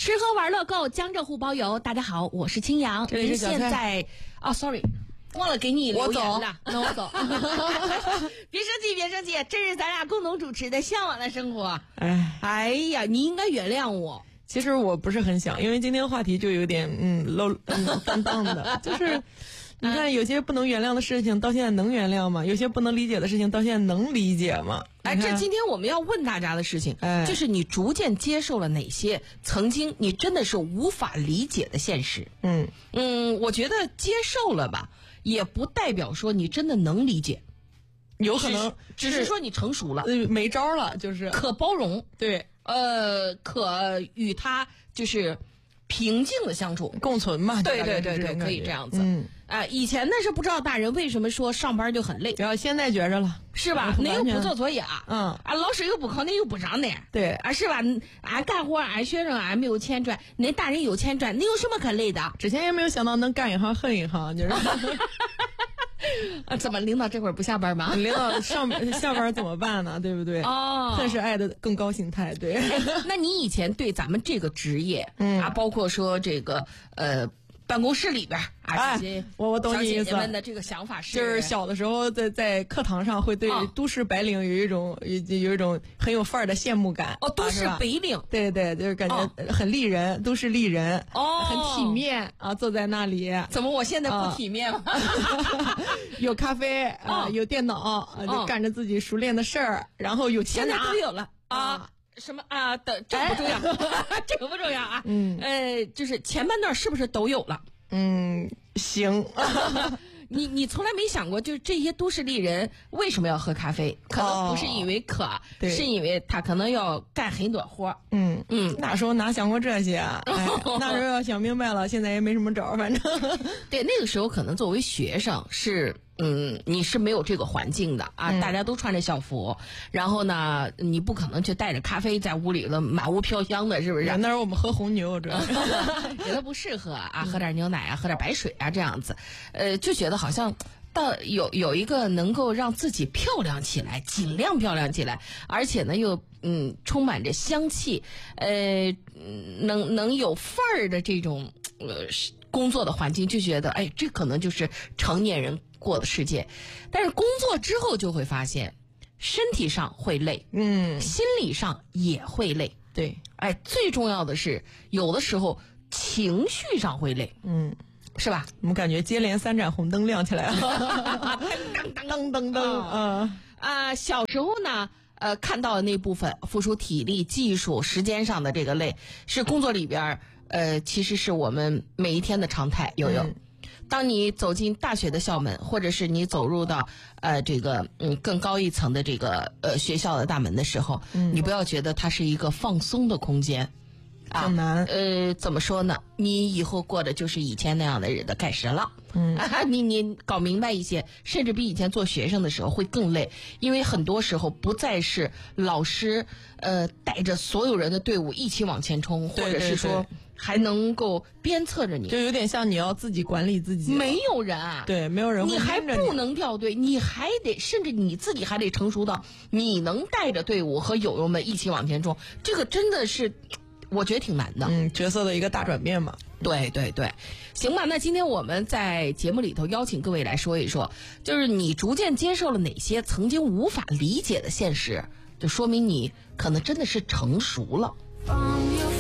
吃喝玩乐购，江浙沪包邮。大家好，我是青阳。 这里是现在sorry， 忘了给你留言了。 那我走。 别生气，别生气，这是咱俩共同主持的《向往的生活》。哎呀，你应该原谅我。 其实我不是很想，因为今天话题就有点淡淡的，就是你看有些不能原谅的事情到现在能原谅吗？有些不能理解的事情到现在能理解吗？ 这今天我们要问大家的事情，就是你逐渐接受了哪些曾经你真的是无法理解的现实。我觉得接受了吧，也不代表说你真的能理解， 有可能只是说你成熟了， 没招了，就是可包容。 对， 可与他就是平静的相处共存嘛。 对，可以这样子。以前呢是不知道大人为什么说上班就很累， 然后现在觉着了， 是吧？恁又不做作业老师又不考，恁又不上呢， 对是吧？俺干活，俺学生，俺没有钱赚，恁大人有钱赚，恁有什么可累的？ 之前也没有想到能干一行恨一行，就是怎么领导这会儿不下班吗？ 领导下班怎么办呢？对不对？恨是爱的更高形态。对。 那你以前对咱们这个职业包括说这个办公室里边这些我懂你意思。 小姐姐们的这个想法是， 就是小的时候在课堂上会对都市白领有一种很有范儿的羡慕感。 都市白领， 对，就是感觉很丽人，都市丽人，很体面坐在那里。 怎么我现在不体面吗？ 有咖啡有电脑就干着自己熟练的事儿，然后有钱拿， 现在都有了什么这个不重要，这个不重要啊。就是前半段是不是都有了？ 行。 你从来没想过，就是这些都市丽人为什么要喝咖啡？可能不是因为渴，是因为他可能要干很多活。 那时候哪想过这些啊？那时候要想明白了，现在也没什么招，反正。 对，那个时候可能作为学生是。你是没有这个环境的大家都穿着校服，然后呢，你不可能就带着咖啡在屋里了，满屋飘香的，是不是？ 那时候我们喝红牛，主要觉得不适合喝点牛奶喝点白水这样子，就觉得好像到有一个能够让自己漂亮起来，尽量漂亮起来，而且呢又充满着香气，能有范儿的这种工作的环境，就觉得这可能就是成年人过的世界。但是工作之后就会发现，身体上会累，心理上也会累。 对， 最重要的是，有的时候情绪上会累，是吧？ 我们感觉接连3盏红灯亮起来了，噔噔噔。 小时候呢，看到的那部分付出体力、技术、时间上的这个累，是工作里边其实是我们每一天的常态。当你走进大学的校门，或者是你走入到这个更高一层的这个学校的大门的时候，你不要觉得它是一个放松的空间很难。 怎么说呢？你以后过的就是以前那样的日子开始了。你搞明白一些，甚至比以前做学生的时候会更累，因为很多时候不再是老师带着所有人的队伍一起往前冲，或者是说还能够鞭策着你， 就有点像你要自己管理自己。 没有人对，没有人会你还不能掉队，你还得甚至你自己还得成熟到你能带着队伍和友友们一起往前冲，这个真的是我觉得挺难的。 角色的一个大转变嘛。 对，行吧。那今天我们在节目里头邀请各位来说一说，就是你逐渐接受了哪些曾经无法理解的现实，就说明你可能真的是成熟了。